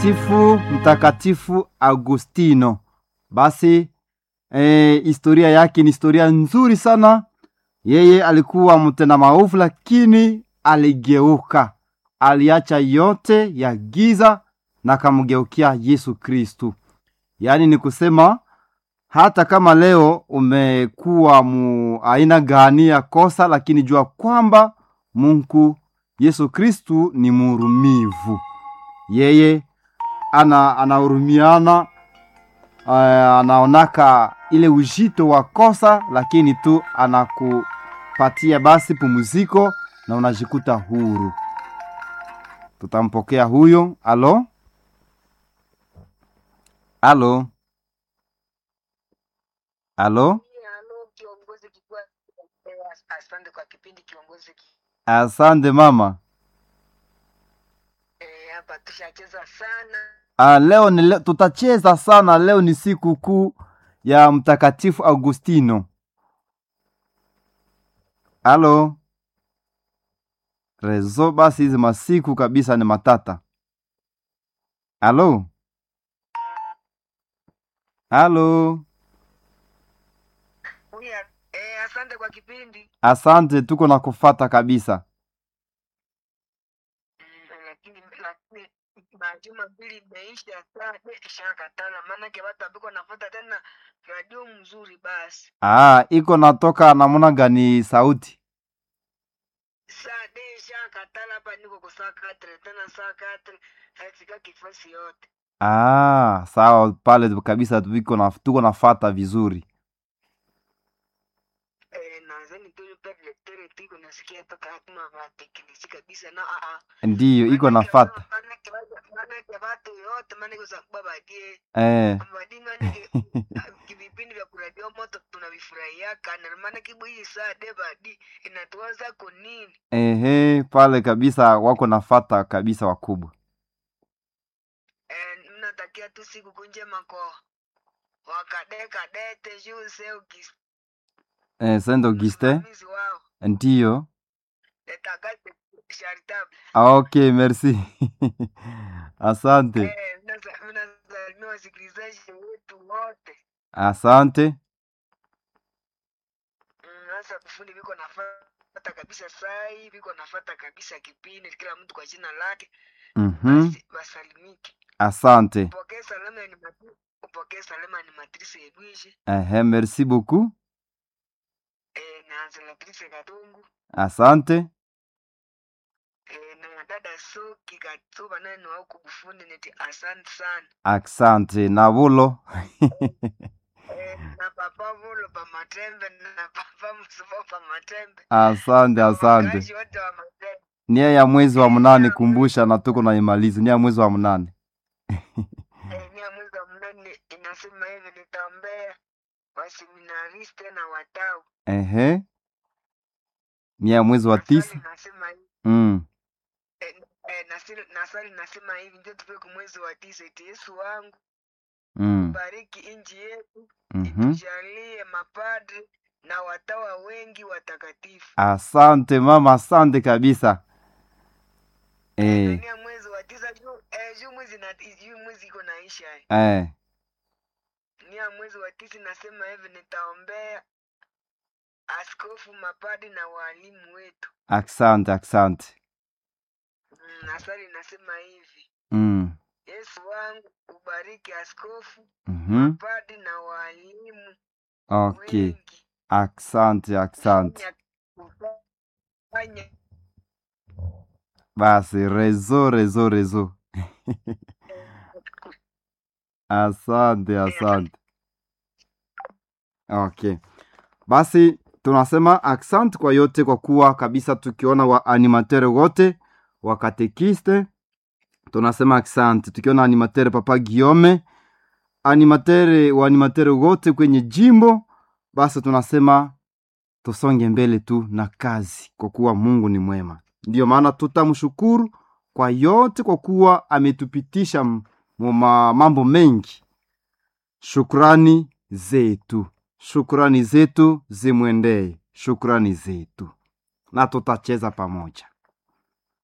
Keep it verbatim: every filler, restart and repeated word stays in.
Tifu Mtakatifu Agustino. Basi eh, historia yake ni historia nzuri sana. Yeye alikuwa mtenda maovu, lakini aligeuka, aliacha yote ya giza na kamgeukia Yesu Kristu. Yaani ni kusema hata kama leo umekuwa mu aina gani ya kosa, lakini jua kwamba Mungu Yesu Kristu ni muhurumivu. Yeye ana anahurumiana, uh, anaonaka ile ujito wa kosa, lakini tu anakupatia basi pumziko na unajikuta huru. Tutampokea huyo. Alo? Alo? Alo? Asante kwa kipindi kiongozi. Asante mama. Eh, hapa tushacheza sana. Ah, leo ni leo, tutacheza sana. Leo ni siku kuu ya Mtakatifu Agustino. Alo? Rezo basi hizi masiku kabisa ni matata. Alo? Alo? Uya, eh, asante kwa kipindi. Asante, tuko na kufata kabisa. Mm, lakini lakini majuma mbili imeisha saa ishakatana, maana ke watu ambiko nafuata tena radio mzuri basi. Ah, iko natoka namuna gani sauti? Saa de ishakatana hapa niko kwa saa katre tena saa katre haifika kifasi yote. Ah, sawa pale kabisa, tuko na tuko nafata vizuri. Eh, nazani tu pale tere tiko nasikia toka hatuma vateknisi kabisa na a a. Ndiyo, iko nafata. Maana ke watu yote maana kwa sababu badie. Eh. Mbadinga ni vipindi vya kuradio moto tunavifurahia kana maana kibu hii saa de badi inatuwaza kwa nini? Ehe, pale kabisa wako nafata kabisa wakubwa. Eh, mnatakia tu siku kunjema kwa wakadeka dete juu seo kis. Eh, Saint Auguste. Ndiyo. Etakate charitable. Ah, okay, merci. Asante. Eh, mnasalimia wasikilizaji wetu wote. Asante. Sasa kufundi biko nafuata kabisa sai, biko nafuata kabisa kipindi kila mtu kwa jina lake. Mhm. Basi basalimike. Asante. Upokee salama ni matrice, upokee salama ni matrice Edwige. Eh, merci beaucoup. Eh, na Anselatrice Katungu. Asante. Eh, na dada Soki Katuba naye ni wao kubufundi neti asante sana. Asante na bulo. Eh, na papa vulo pa Matembe na papa Msubo pa Matembe. Asante, asante. Wakazi wote wa Matembe. Nia ya mwezi wa mnane kumbusha na tuko na imalizi. Nia ya mwezi wa mnane. Eh, nia mwezi wa mnane inasema hivi nitaombea waseminariste na watau. Ehe. Nia ya mwezi wa tisa. Nasema hivi. Mm. Eh, eh, nasili nasali nasema hivi ndio tufike mwezi wa tisa eti Yesu wangu. Mm. Bariki inji yetu. Mhm. Itujalie mapadri na watawa wengi watakatifu. Asante mama, asante kabisa. Eh. Nia mwezi wa tisa juu eh, juu mwezi na juu mwezi iko naisha. Eh. Nia mwezi wa tisa nasema hivi nitaombea askofu, mapadi na walimu wetu. Asante, asante. Mm, nasali nasema hivi. Mm. Yesu wangu ubariki askofu, Mhm. mapadi na walimu. Okay. Wengi. Asante, asante. Fanya Basi rezo rezo rezo. Asante, asante. Okay. Basi tunasema asante kwa yote, kwa kuwa kabisa tukiona wa animateur wote wa katekiste tunasema asante. Tukiona animateur Papa Guillaume, animateur wa animateur wote kwenye jimbo, basi tunasema tusonge mbele tu na kazi, kwa kuwa Mungu ni mwema. Ndiyo maana tutamshukuru kwa yote, kwa kuwa ametupitisha mwa mambo mengi. Shukrani zetu, shukrani zetu zimwendee, shukrani zetu, na tutacheza pamoja.